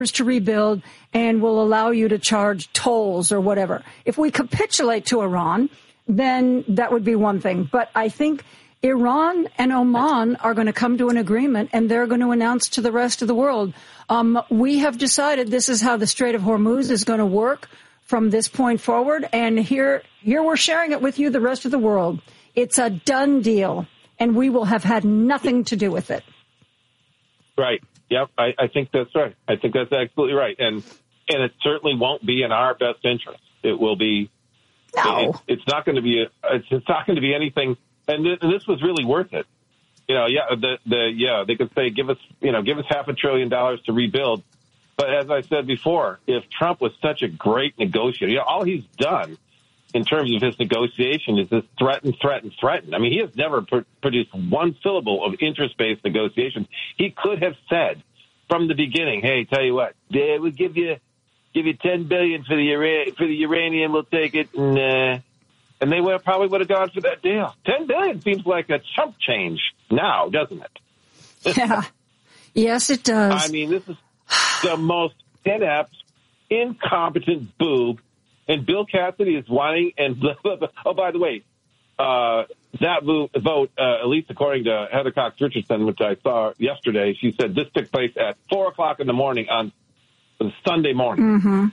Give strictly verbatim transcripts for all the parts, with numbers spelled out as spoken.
to rebuild and will allow you to charge tolls or whatever. If we capitulate to Iran, then that would be one thing. But I think Iran and Oman are going to come to an agreement, and they're going to announce to the rest of the world, um, we have decided this is how the Strait of Hormuz is going to work from this point forward, and here, here we're sharing it with you, the rest of the world. It's a done deal, and we will have had nothing to do with it. Right. Yep. I, I think that's right. I think that's absolutely right. And and it certainly won't be in our best interest. It will be. No. It, it's not going to be. A, it's, it's not going to be anything. And this, and this was really worth it. You know. Yeah. The the yeah. They could say give us you know give us half a trillion dollars to rebuild. But as I said before, if Trump was such a great negotiator, you know, all he's done in terms of his negotiation is this threaten, threaten, threaten. I mean, he has never pr- produced one syllable of interest-based negotiations. He could have said from the beginning, "Hey, tell you what, they will give you give you ten billion for the Ura- for the uranium. We'll take it," and uh, and they would probably would have gone for that deal. Ten billion seems like a chump change now, doesn't it? Yeah. Yes, it does. I mean, this is the most inept, incompetent boob. And Bill Cassidy is whining. And oh, by the way, uh, that vote, uh, at least according to Heather Cox Richardson, which I saw yesterday, she said this took place at four o'clock in the morning on Sunday morning. Mm-hmm.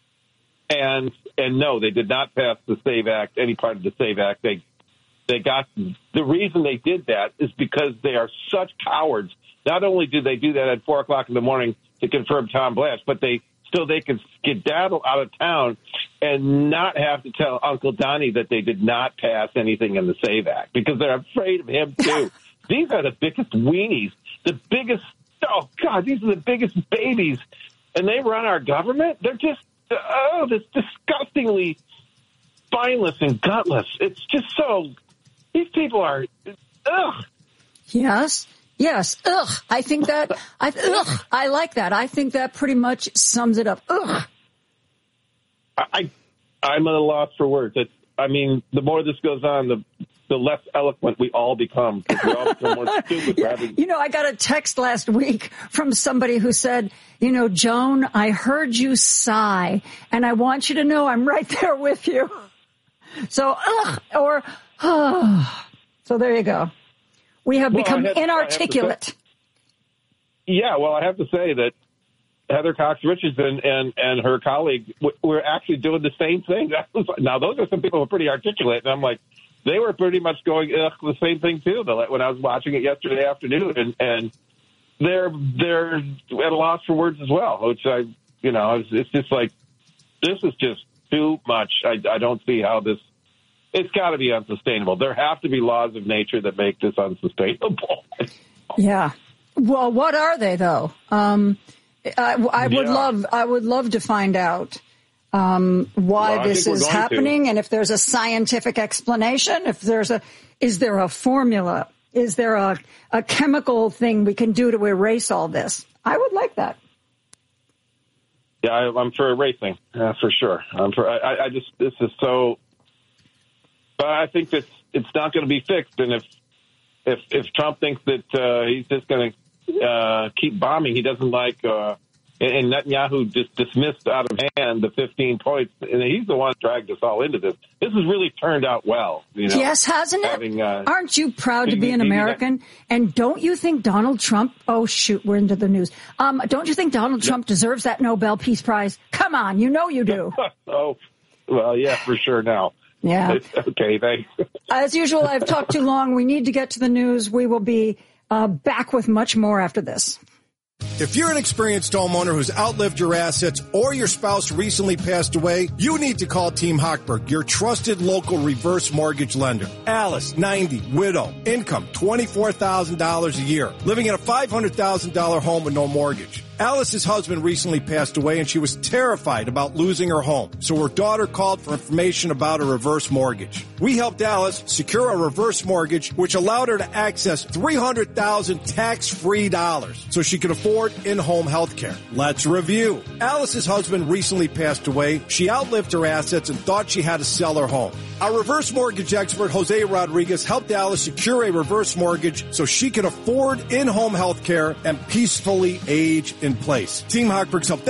And and no, they did not pass the SAVE Act, any part of the SAVE Act. They they got the reason they did that is because they are such cowards. Not only did they do that at four o'clock in the morning to confirm Tom Blanche, but they so they could skedaddle out of town and not have to tell Uncle Donnie that they did not pass anything in the SAVE Act because they're afraid of him, too. These are the biggest weenies, the biggest, oh, God, these are the biggest babies. And they run our government? They're just, oh, this disgustingly spineless and gutless. It's just so, these people are, ugh. Yes. Yes. Ugh. I think that, I, ugh. I like that. I think that pretty much sums it up. Ugh. I, I'm at a loss for words. It's, I mean, the more this goes on, the the less eloquent we all become. We all become more stupid. Yeah. Having... You know, I got a text last week from somebody who said, you know, Joan, I heard you sigh, and I want you to know I'm right there with you. So, ugh, or, oh. So there you go. We have well, become have, inarticulate. Say, yeah, well, I have to say that Heather Cox Richardson and, and her colleague w- were actually doing the same thing. Now, those are some people who are pretty articulate, and I'm like, they were pretty much going ugh, the same thing, too, when I was watching it yesterday afternoon. And, and they're they're at a loss for words as well, which I, you know, it's, it's just like, this is just too much. I, I don't see how this, it's got to be unsustainable. There have to be laws of nature that make this unsustainable. Yeah. Well, what are they, though? Um, I, I would yeah. love, I would love to find out um, why well, this is happening, to. and if there's a scientific explanation. If there's a, is there a formula? Is there a, a chemical thing we can do to erase all this? I would like that. Yeah, I, I'm for erasing, uh, for sure. I'm for. I, I just this is so. But I think that it's not going to be fixed, and if if if Trump thinks that uh, he's just going to uh, keep bombing, he doesn't like. Uh, and Netanyahu just dismissed out of hand the fifteen points, and he's the one who dragged us all into this. This has really turned out well. You know, yes, hasn't it? Having, uh, Aren't you proud to be an American? And don't you think Donald Trump, oh, shoot, we're into the news. Um, don't you think Donald Trump deserves that Nobel Peace Prize? Come on, you know you do. Oh, well, yeah, for sure now. Yeah. Okay, thanks. As usual, I've talked too long. We need to get to the news. We will be uh, back with much more after this. If you're an experienced homeowner who's outlived your assets or your spouse recently passed away, you need to call Team Hochberg, your trusted local reverse mortgage lender. Alice, ninety, widow, income twenty-four thousand dollars a year, living in a five hundred thousand dollars home with no mortgage. Alice's husband recently passed away and she was terrified about losing her home, so her daughter called for information about a reverse mortgage. We helped Alice secure a reverse mortgage, which allowed her to access three hundred thousand dollars tax-free dollars so she could afford in-home health care. Let's review. Alice's husband recently passed away. She outlived her assets and thought she had to sell her home. Our reverse mortgage expert, Jose Rodriguez, helped Alice secure a reverse mortgage so she could afford in-home health care and peacefully age in in place. Team Hochberg's helped